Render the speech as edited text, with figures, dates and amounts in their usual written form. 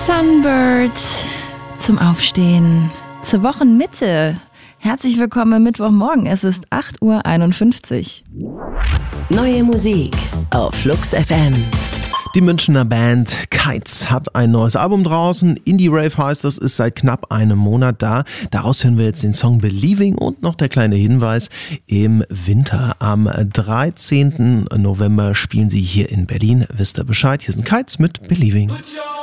Sunbird zum Aufstehen, zur Wochenmitte. Herzlich willkommen am Mittwochmorgen, es ist 8:51 Uhr. Neue Musik auf Flux FM. Die Münchner Band Kites hat ein neues Album draußen. Indie Rave heißt das, ist seit knapp einem Monat da. Daraus hören wir jetzt den Song Believing und noch der kleine Hinweis, im Winter am 13. November spielen sie hier in Berlin. Wisst ihr Bescheid? Hier sind Kites mit Believing.